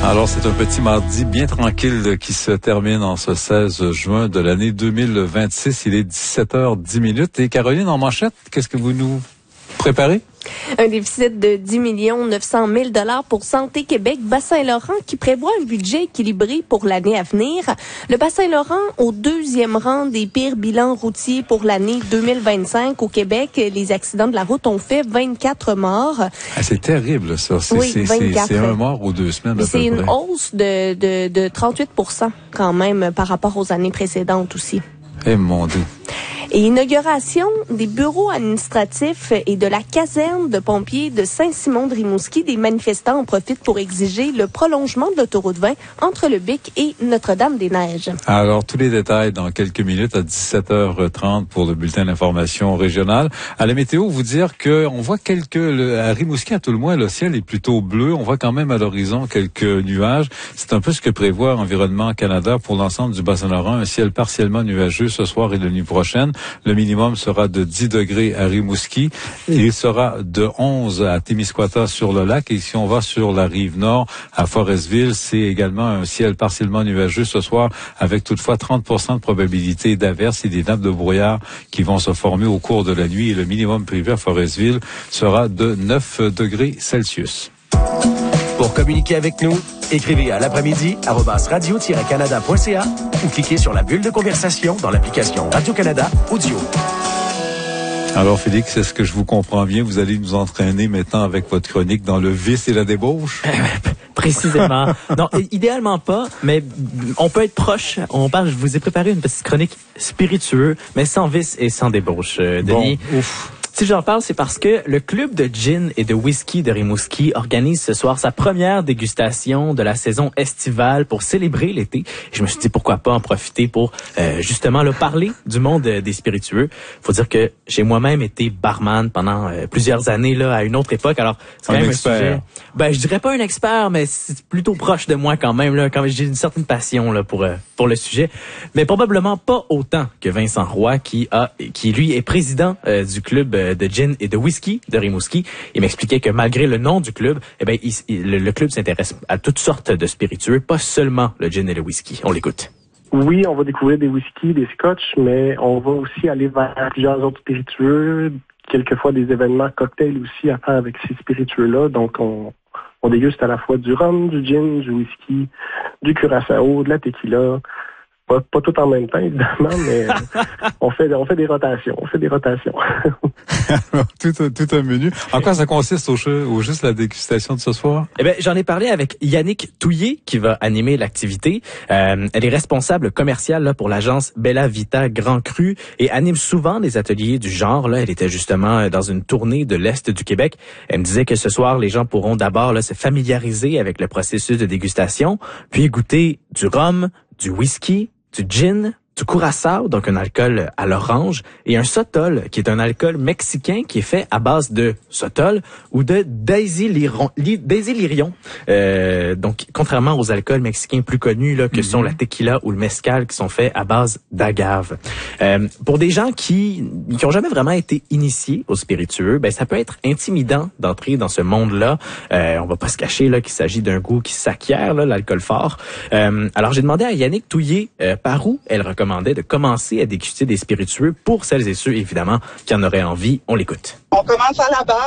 Alors, c'est un petit mardi bien tranquille qui se termine en ce 16 juin de l'année 2026. Il est 17h10. Et Caroline, en manchette, qu'est-ce que vous nous préparez? Un déficit de 10 900 000 $ pour Santé Québec Bas-Saint-Laurent qui prévoit un budget équilibré pour l'année à venir. Le Bas-Saint-Laurent au 2e rang des pires bilans routiers pour l'année 2025 au Québec. Les accidents de la route ont fait 24 morts. Ah, c'est terrible, ça. C'est un mort ou 2 semaines. C'est une hausse de 38 % quand même par rapport aux années précédentes aussi. Eh mon Dieu. Et inauguration des bureaux administratifs et de la caserne de pompiers de Saint-Simon-de-Rimouski. Des manifestants en profitent pour exiger le prolongement de l'autoroute 20 entre le Bic et Notre-Dame-des-Neiges. Alors, tous les détails dans quelques minutes à 17h30 pour le bulletin d'information régional. À la météo, vous dire qu'on voit à Rimouski, à tout le moins, le ciel est plutôt bleu. On voit quand même à l'horizon quelques nuages. C'est un peu ce que prévoit Environnement Canada pour l'ensemble du Bas-Saint-Laurent. Un ciel partiellement nuageux ce soir et la nuit prochaine. Le minimum sera de 10 degrés à Rimouski et il sera de 11 à Témiscouata sur le lac. Et si on va sur la rive nord, à Forestville, c'est également un ciel partiellement nuageux ce soir avec toutefois 30% de probabilité d'averses et des nappes de brouillard qui vont se former au cours de la nuit. Et le minimum prévu à Forestville sera de 9 degrés Celsius. Pour communiquer avec nous, écrivez à l'après-midi @radio-canada.ca ou cliquez sur la bulle de conversation dans l'application Radio-Canada Audio. Alors, Félix, est-ce que je vous comprends bien? Vous allez nous entraîner maintenant avec votre chronique dans le vice et la débauche? Précisément. Non, idéalement pas, mais on peut être proche. Je vous ai préparé une petite chronique spiritueuse, mais sans vice et sans débauche, Denis. Bon, ouf. Si j'en parle, c'est parce que le club de gin et de whisky de Rimouski organise ce soir sa première dégustation de la saison estivale pour célébrer l'été. Je me suis dit pourquoi pas en profiter pour justement parler du monde des spiritueux. Faut dire que j'ai moi-même été barman pendant plusieurs années à une autre époque. Alors c'est quand même un sujet. Je dirais pas un expert, mais c'est plutôt proche de moi quand même quand j'ai une certaine passion pour le sujet, mais probablement pas autant que Vincent Roy qui lui est président du club de gin et de whisky de Rimouski. Il m'expliquait que malgré le nom du club, le club s'intéresse à toutes sortes de spiritueux, pas seulement le gin et le whisky. On l'écoute. Oui, on va découvrir des whiskies, des scotch, mais on va aussi aller vers plusieurs autres spiritueux, quelquefois des événements cocktails aussi à faire avec ces spiritueux-là. Donc, on déguste à la fois du rhum, du gin, du whisky, du curaçao, de la tequila. Pas tout en même temps, évidemment, mais on fait des rotations. tout un menu. En quoi ça consiste au juste la dégustation de ce soir? J'en ai parlé avec Yannick Touillet qui va animer l'activité. Elle est responsable commerciale pour l'agence Bella Vita Grand Cru et anime souvent des ateliers du genre. Elle était justement dans une tournée de l'Est du Québec. Elle me disait que ce soir, les gens pourront d'abord se familiariser avec le processus de dégustation, puis goûter du rhum, du whisky, du gin, du curaçao, donc un alcool à l'orange, et un sotol, qui est un alcool mexicain qui est fait à base de sotol ou de daisy lyrion. Donc, contrairement aux alcools mexicains plus connus que sont la tequila ou le mezcal, qui sont faits à base d'agave. Pour des gens qui ont jamais vraiment été initiés aux spiritueux, ça peut être intimidant d'entrer dans ce monde-là. On va pas se cacher qu'il s'agit d'un goût qui s'acquiert, l'alcool fort. Alors, j'ai demandé à Yannick Touillet par où elle recommandait de commencer à déguster des spiritueux pour celles et ceux, évidemment, qui en auraient envie. On l'écoute. On commence à la base.